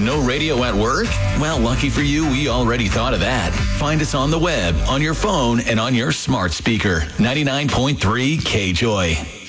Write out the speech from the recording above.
No radio at work? Well, lucky for you, we already thought of that. Find us on the web, on your phone, and on your smart speaker. 99.3 KJOY.